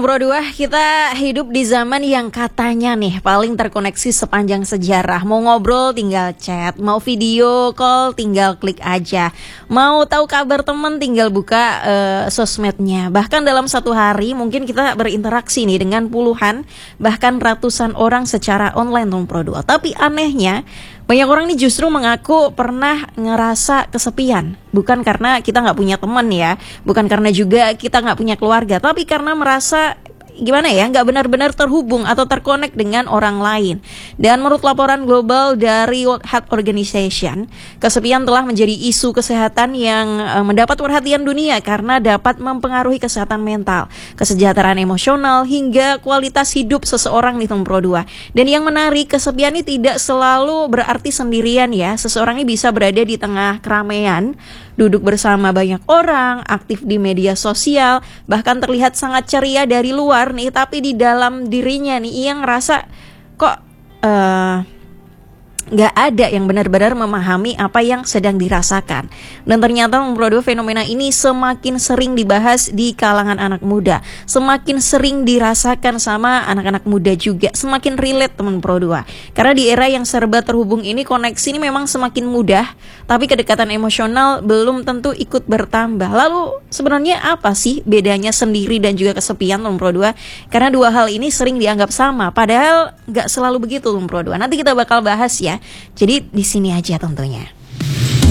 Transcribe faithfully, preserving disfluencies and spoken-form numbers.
Pro dua, kita hidup di zaman yang katanya nih paling terkoneksi sepanjang sejarah. Mau ngobrol tinggal chat, mau video call tinggal klik aja. Mau tahu kabar teman tinggal buka uh, sosmednya. Bahkan dalam satu hari mungkin kita berinteraksi nih dengan puluhan bahkan ratusan orang secara online Tom Pro dua. Tapi anehnya banyak orang nih justru mengaku pernah ngerasa kesepian. Bukan karena kita nggak punya teman ya, bukan karena juga kita nggak punya keluarga, tapi karena merasa gimana ya, nggak benar-benar terhubung atau terkonek dengan orang lain. Dan menurut laporan global dari World Health Organization, kesepian telah menjadi isu kesehatan yang uh, mendapat perhatian dunia karena dapat mempengaruhi kesehatan mental, kesejahteraan emosional, hingga kualitas hidup seseorang di Tom Pro dua. Dan yang menarik, kesepian ini tidak selalu berarti sendirian ya. Seseorang ini bisa berada di tengah keramaian, duduk bersama banyak orang, aktif di media sosial, bahkan terlihat sangat ceria dari luar nih, tapi di dalam dirinya nih ia ngerasa kok uh, nggak ada yang benar-benar memahami apa yang sedang dirasakan. Dan ternyata Tom Pro dua, fenomena ini semakin sering dibahas di kalangan anak muda, semakin sering dirasakan sama anak-anak muda juga, semakin relate teman Pro dua. Karena di era yang serba terhubung ini, koneksi ini memang semakin mudah, tapi kedekatan emosional belum tentu ikut bertambah. Lalu sebenarnya apa sih bedanya sendiri dan juga kesepian Tom Pro dua? Karena dua hal ini sering dianggap sama, padahal nggak selalu begitu Tom Pro dua. Nanti kita bakal bahas ya. Jadi di sini aja tentunya.